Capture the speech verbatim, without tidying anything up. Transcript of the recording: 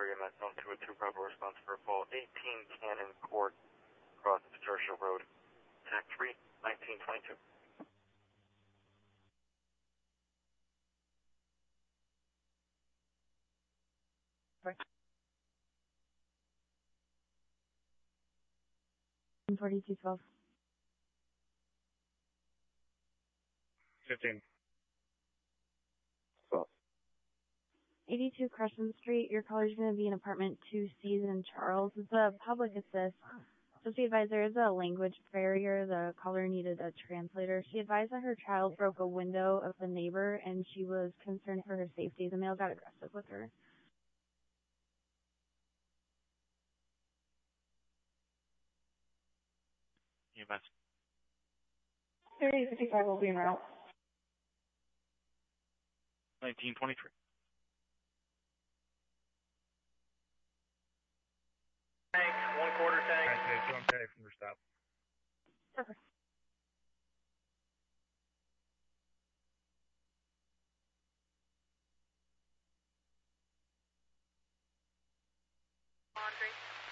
Water E M S zone two oh two Bravo response for fall eighteen Cannon Court, across Patricia Road, T A C three, nineteen twenty-two. forty-two twelve. fifteen. eighty-two Crescent Street. Your caller is going to be in apartment two C in Charles. It's a public assist. Just be advised, there is a language barrier. The caller needed a translator. She advised that her child broke a window of the neighbor, and she was concerned for her safety. The male got aggressive with her. E M S. thirty fifty-five will be en route. nineteen twenty-three. Tank, one quarter tank. I say, two on tank from your stop. Perfect. Laundry.